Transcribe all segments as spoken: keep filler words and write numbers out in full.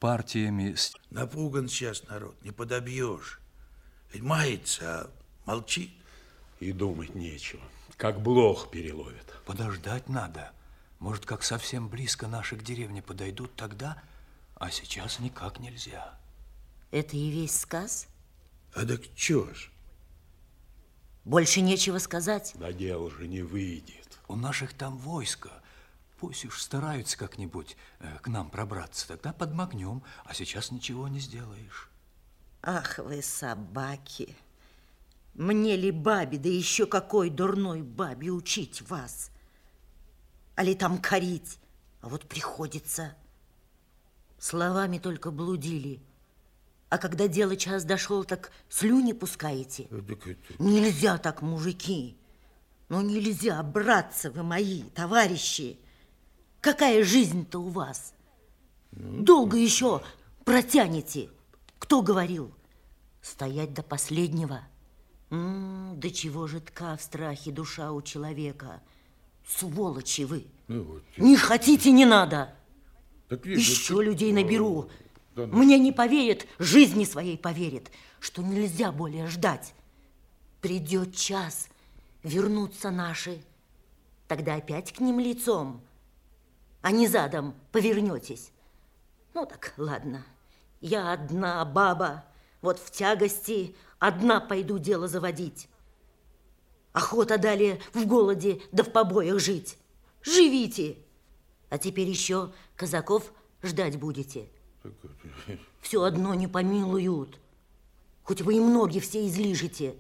партиями. Напуган сейчас народ, не подобьешь. Ведь мается, а молчит. И думать нечего, как блох переловит. Подождать надо. Может, как совсем близко наши к деревне подойдут, тогда... А сейчас никак нельзя. Это и весь сказ? А так чё ж? Больше нечего сказать. Да дело же не выйдет. У наших там войско. Пусть уж стараются как-нибудь э, к нам пробраться. Тогда подмогнем, а сейчас ничего не сделаешь. Ах вы собаки! Мне ли бабе, да еще какой дурной бабе учить вас? А ли там корить? А вот приходится. Словами только блудили. А когда дело час дошел, так слюни пускаете. Нельзя так, мужики. Ну нельзя, братцы вы мои, товарищи. Какая жизнь-то у вас? Долго еще протянете? Кто говорил? Стоять до последнего. М-м, до чего же тка в страхе душа у человека? Сволочи вы. Ну, вот. Не хотите, не надо. Так, видишь, Еще ты... людей наберу. Да, да. Мне не поверят, жизни своей поверят, что нельзя более ждать. Придет час, вернутся наши. Тогда опять к ним лицом, а не задом повернетесь. Ну так, ладно. Я одна баба, вот в тягости одна пойду дело заводить. Охота далее в голоде да в побоях жить. Живите! А теперь еще казаков ждать будете. Все одно не помилуют, хоть вы и многие все излижете.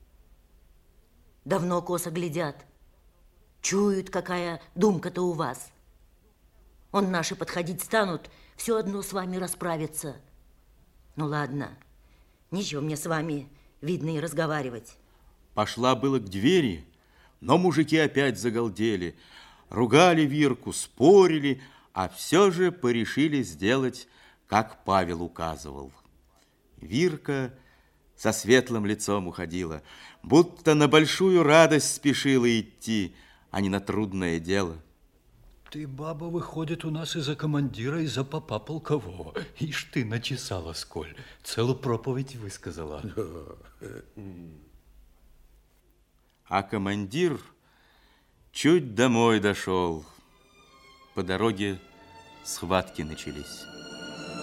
Давно косо глядят, чуют, какая думка-то у вас. Он наши подходить станут, все одно с вами расправиться. Ну ладно, ничего мне с вами, видно, и разговаривать. Пошла было к двери, но мужики опять загалдели, ругали Вирку, спорили, а все же порешили сделать, как Павел указывал. Вирка со светлым лицом уходила, будто на большую радость спешила идти, а не на трудное дело. Ты, баба, выходит, у нас из-за командира, из-за попа полкового. Ишь ты, начесала сколь, целую проповедь высказала. А командир чуть домой дошел. По дороге схватки начались.